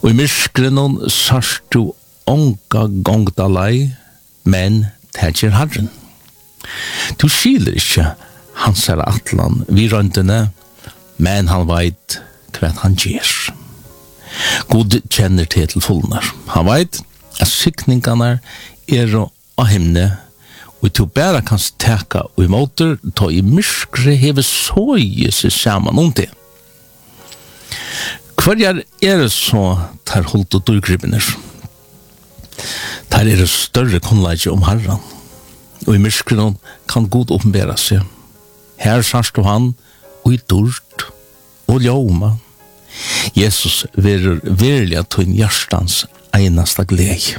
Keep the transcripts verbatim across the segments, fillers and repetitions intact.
Og i myskrenon sarst du onga gongdalai, men tætjer Herren. Du skiler ikke hans er atlan vi røntene, men han veit hva han gjør. God kjenner til til fullnar. Han veit at sikningarna er av himne, og du bare kan teka og i måter, ta i myskre heve såje seg saman om det. Hver er det så tar holdt og dørgripner? Der er det større kunnleggje om Herren, og i myskre kan God åpenbæra seg. Her sarst du han, og i dørt, og ljoma. Jesus verer verlig at hun hjertans einasta glede.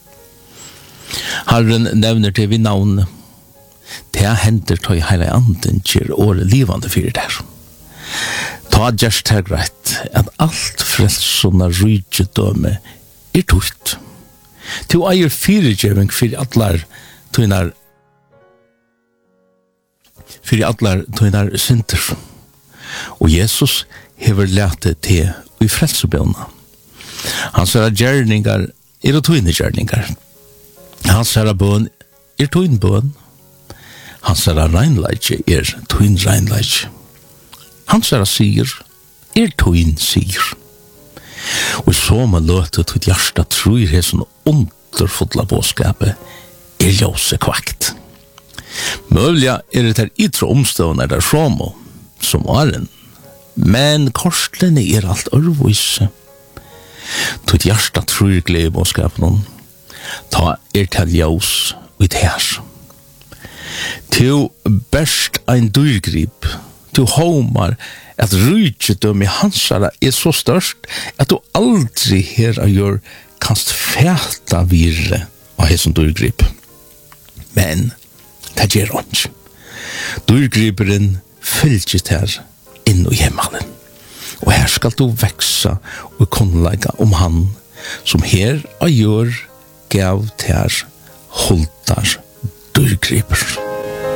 Herren nevner det vi navn. Det hender til hele anden kjer året livande fyrir der. Ta gjerst her greit at alt frelsona rydgjedømme er tort. Du eier fyrirgjøving fyrir atlar tøynar fyrir atlar tøynar synder. Og Jesus hever lete til i frelsebjørna. Hans herra gjerningar er og tøyne gjerningar. Hans herra bøn er tøyne bøn. Hans herra reinleitje er tøyne reinleitje. Hans herra sier er tøyne sier. Og så man løte til hjersta tror hesson underfodla båskapet er ljøse kvakt. Mølja er det her ytre omstående der framå, som var en. Men korslene er alt ørvise. Til hjersta tror glede båskapen, ta er til ljøs og i her. Til best ein dyrgrip, til homar at rydgjedøm i hansara er så størst at du aldri her av gjør kanst fæta virre av hesson dyrgrip. Men det gjør han. Dyrgriperen fylgjet her inn i himmelen. Og her skal du veksa og kunnleika om han som her av gjør gav til holdar dyrgriper.